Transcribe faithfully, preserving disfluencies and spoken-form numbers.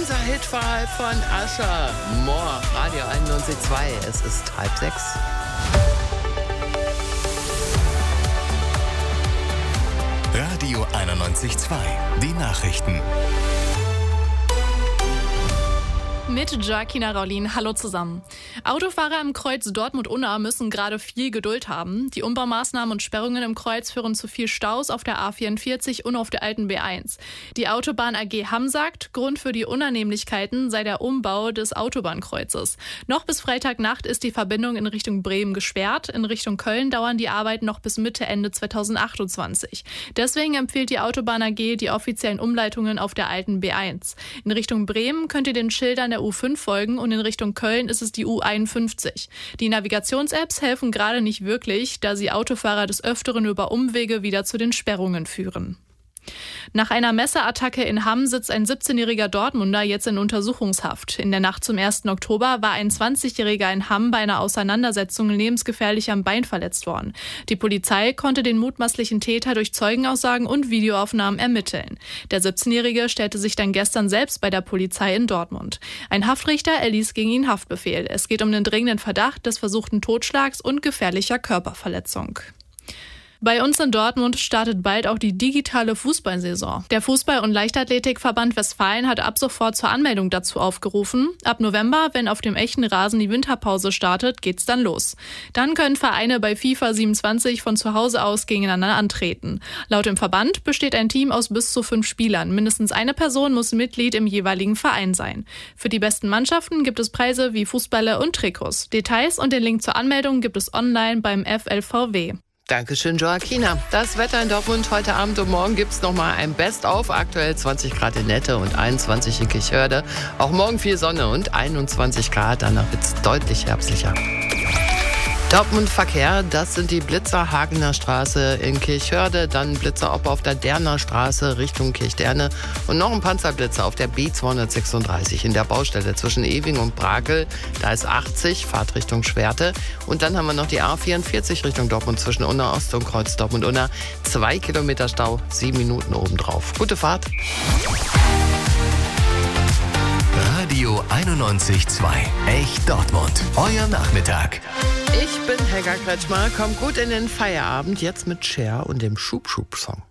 Unser Hitwahl von Ascher. Moor, Radio einundneunzig Komma zwei. Es ist halb sechs. Radio einundneunzig Komma zwei. Die Nachrichten. Mit Joaquina Raulin. Hallo zusammen. Autofahrer im Kreuz Dortmund-Unna müssen gerade viel Geduld haben. Die Umbaumaßnahmen und Sperrungen im Kreuz führen zu viel Staus auf der A vierundvierzig und auf der alten B eins. Die Autobahn A G Hamm sagt, Grund für die Unannehmlichkeiten sei der Umbau des Autobahnkreuzes. Noch bis Freitagnacht ist die Verbindung in Richtung Bremen gesperrt. In Richtung Köln dauern die Arbeiten noch bis Mitte, Ende zweitausendachtundzwanzig. Deswegen empfiehlt die Autobahn A G die offiziellen Umleitungen auf der alten B eins. In Richtung Bremen könnt ihr den Schildern der U fünf folgen und in Richtung Köln ist es die U einundfünfzig. Die Navigations-Apps helfen gerade nicht wirklich, da sie Autofahrer des Öfteren über Umwege wieder zu den Sperrungen führen. Nach einer Messerattacke in Hamm sitzt ein siebzehnjähriger Dortmunder jetzt in Untersuchungshaft. In der Nacht zum ersten Oktober war ein zwanzigjähriger in Hamm bei einer Auseinandersetzung lebensgefährlich am Bein verletzt worden. Die Polizei konnte den mutmaßlichen Täter durch Zeugenaussagen und Videoaufnahmen ermitteln. Der siebzehnjährige stellte sich dann gestern selbst bei der Polizei in Dortmund. Ein Haftrichter erließ gegen ihn Haftbefehl. Es geht um den dringenden Verdacht des versuchten Totschlags und gefährlicher Körperverletzung. Bei uns in Dortmund startet bald auch die digitale Fußballsaison. Der Fußball- und Leichtathletikverband Westfalen hat ab sofort zur Anmeldung dazu aufgerufen. Ab November, wenn auf dem echten Rasen die Winterpause startet, geht's dann los. Dann können Vereine bei FIFA siebenundzwanzig von zu Hause aus gegeneinander antreten. Laut dem Verband besteht ein Team aus bis zu fünf Spielern. Mindestens eine Person muss Mitglied im jeweiligen Verein sein. Für die besten Mannschaften gibt es Preise wie Fußbälle und Trikots. Details und den Link zur Anmeldung gibt es online beim F L V W. Dankeschön, Joaquina. Das Wetter in Dortmund heute Abend und morgen gibt's nochmal ein Best-of. Aktuell zwanzig Grad in Nette und einundzwanzig in Kirchhörde. Auch morgen viel Sonne und einundzwanzig Grad. Danach wird's deutlich herbstlicher. Dortmund Verkehr, das sind die Blitzer Hagener Straße in Kirchhörde, dann Blitzer Oppe auf der Derner Straße Richtung Kirchderne und noch ein Panzerblitzer auf der B zweihundertsechsunddreißig in der Baustelle zwischen Ewing und Brakel. Da ist achtzig, Fahrt Richtung Schwerte. Und dann haben wir noch die A vierundvierzig Richtung Dortmund zwischen Unna Ost und Kreuz Dortmund-Unna. Zwei Kilometer Stau, sieben Minuten obendrauf. Gute Fahrt. Radio einundneunzig Komma zwei. Echt Dortmund. Euer Nachmittag. Ich bin Helga Kretschmer. Kommt gut in den Feierabend. Jetzt mit Cher und dem Schub-Schub-Song.